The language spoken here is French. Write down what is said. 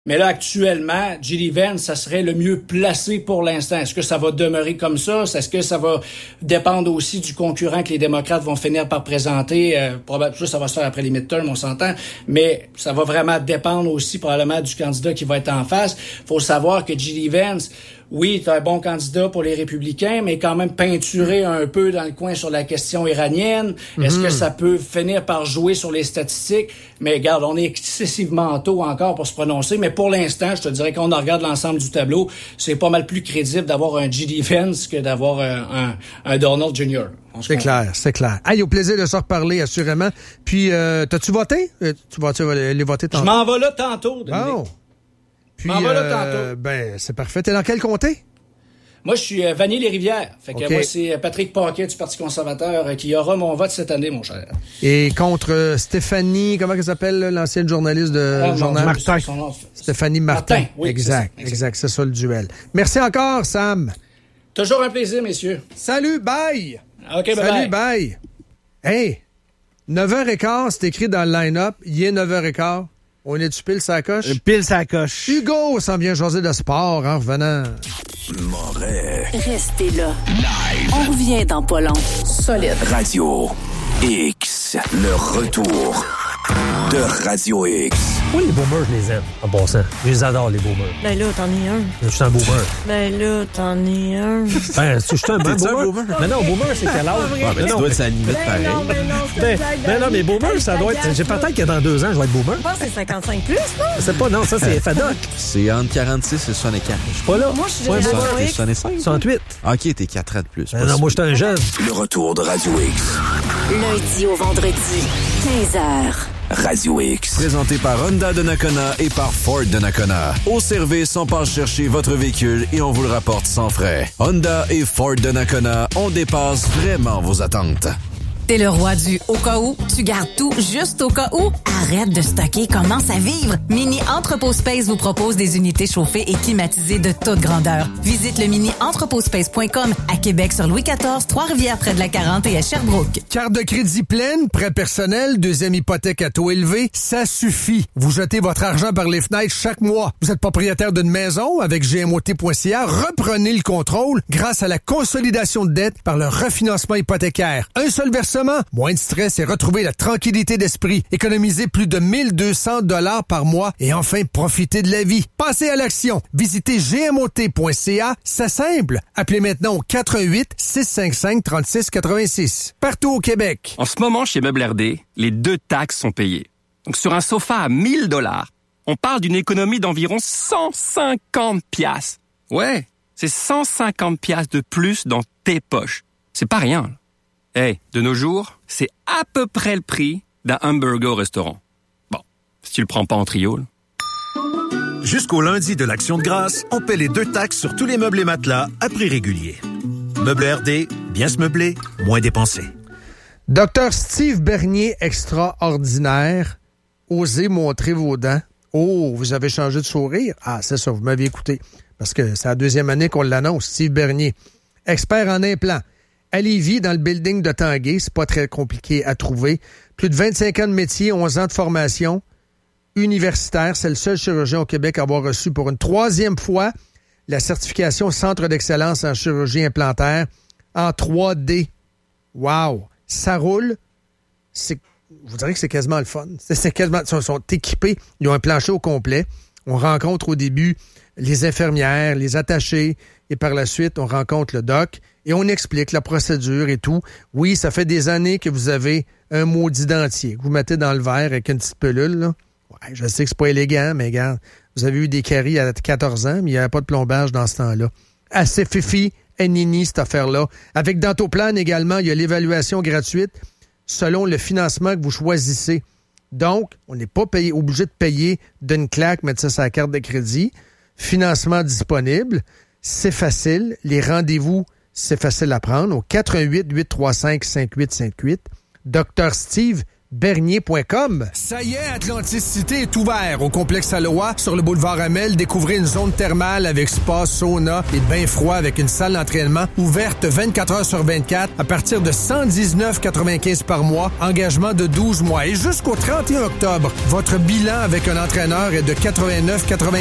Mais là, actuellement, J.D. Vance, ça serait le mieux placé pour l'instant. Est-ce que ça va demeurer comme ça? Est-ce que ça va dépendre aussi du concurrent que les démocrates vont finir par présenter? Probablement, ça va se faire après les midterms, on s'entend. Mais ça va vraiment dépendre aussi probablement du candidat qui va être en face. Faut savoir que J.D. Vance, oui, c'est un bon candidat pour les républicains, mais quand même peinturé un peu dans le coin sur la question iranienne. Est-ce que ça peut finir par jouer sur les statistiques? Mais regarde, on est excessivement tôt encore pour se prononcer. Mais pour l'instant, je te dirais qu'on regarde l'ensemble du tableau, c'est pas mal plus crédible d'avoir un J.D. Vance que d'avoir un Donald Jr. C'est clair, c'est clair. Hey, au plaisir de se reparler, assurément. Puis, t'as-tu voté? Tu vas aller voter tantôt? Je m'en vais là tantôt, Dominique. Oh. Puis, ben, c'est parfait. T'es dans quel comté? Moi, je suis Vanier-les-Rivières. Fait que moi, c'est Patrick Paquet du Parti conservateur qui aura mon vote cette année, mon cher. Et contre Stéphanie, comment elle s'appelle, l'ancienne journaliste de journal? Martin. Stéphanie Martin. Oui, exact. C'est ça le duel. Merci encore, Sam. Toujours un plaisir, messieurs. Salut, bye! OK, bye-bye. Salut, bye! Hey, 9h15, c'est écrit dans le line-up. Il est 9h15. On est-tu pile sa coche? Pile sa coche. Hugo s'en vient jaser de sport en revenant. Restez là. On revient dans pas long. Solide. Radio X, le retour de Radio X. Oui, les boomers, je les aime, en passant. Je les adore, les boomers. Ben là, t'en es un. Je suis un boomer. Ben là, t'en es un. Ben, je suis un boomer. Mais non, boomer, c'est quel âge? Ben, tu dois être à la limite pareil. Non, mais boomer, ça doit être... J'ai peut-être que dans 2 ans, je vais être boomer. Je pense que c'est 55 plus, non? C'est pas, non, ça, c'est FADOC. C'est entre 46 et 64. Je suis pas là. Moi, je suis déjà 65? 68. OK, t'es 4 ans de plus. Non, moi, je suis un jeune. Le retour de Radio X. Lundi au vendredi, 15h. Radio X. Présenté par Honda de Nakona et par Ford de Nakona. Au service, on passe chercher votre véhicule et on vous le rapporte sans frais. Honda et Ford de Nakona, on dépasse vraiment vos attentes. T'es le roi du au cas où, tu gardes tout juste au cas où. Arrête de stocker, commence à vivre. Mini Entrepôt Space vous propose des unités chauffées et climatisées de toute grandeur. Visite le mini-entrepotspace.com à Québec sur Louis XIV, Trois-Rivières près de la 40 et à Sherbrooke. Carte de crédit pleine, prêt personnel, deuxième hypothèque à taux élevé, ça suffit. Vous jetez votre argent par les fenêtres chaque mois. Vous êtes propriétaire d'une maison avec GMOT.ca. Reprenez le contrôle grâce à la consolidation de dette par le refinancement hypothécaire. Un seul versement, moins de stress et retrouver la tranquillité d'esprit. Économisez plus de 1200 $ par mois et enfin profitez de la vie. Passez à l'action. Visitez gmot.ca. C'est simple. Appelez maintenant au 418-655-3686. Partout au Québec. En ce moment, chez Meubles RD, les 2 taxes sont payées. Donc sur un sofa à 1000 $, on parle d'une économie d'environ 150 $. Ouais, c'est 150 $ de plus dans tes poches. C'est pas rien, là. Hey, de nos jours, c'est à peu près le prix d'un hamburger au restaurant. Bon, si tu le prends pas en trio, là. Jusqu'au lundi de l'Action de grâce, on paie les 2 taxes sur tous les meubles et matelas à prix régulier. Meubles RD, bien se meubler, moins dépenser. Docteur Steve Bernier, extraordinaire. Osez montrer vos dents. Oh, vous avez changé de sourire? Ah, c'est ça, vous m'avez écouté. Parce que c'est la 2e année qu'on l'annonce. Steve Bernier, expert en implants. À Lévis, dans le building de Tanguay, c'est pas très compliqué à trouver. Plus de 25 ans de métier, 11 ans de formation universitaire. C'est le seul chirurgien au Québec à avoir reçu pour une 3e fois la certification Centre d'excellence en chirurgie implantaire en 3D. Wow! Ça roule. Vous direz que c'est quasiment le fun. C'est quasiment, ils sont équipés. Ils ont un plancher au complet. On rencontre au début les infirmières, les attachés, et par la suite, on rencontre le doc et on explique la procédure et tout. Oui, ça fait des années que vous avez un maudit dentier que vous mettez dans le verre avec une petite pelule, là. Ouais, je sais que c'est pas élégant, mais regarde, vous avez eu des caries à 14 ans, mais il n'y avait pas de plombage dans ce temps-là. Assez fifi et nini, cette affaire-là. Avec Dentoplan également, il y a l'évaluation gratuite selon le financement que vous choisissez. Donc, on n'est pas obligé de payer d'une claque, mettre ça sur la carte de crédit. Financement disponible. C'est facile. Les rendez-vous, c'est facile à prendre au 418-835-5858. Dr. Steve bernier.com. Ça y est, Atlantis Cité est ouvert au complexe Aloha sur le boulevard Amel. Découvrez une zone thermale avec spa, sauna et bain froid avec une salle d'entraînement ouverte 24 heures sur 24 à partir de 119,95 par mois. Engagement de 12 mois. Et jusqu'au 31 octobre, votre bilan avec un entraîneur est de 89,95.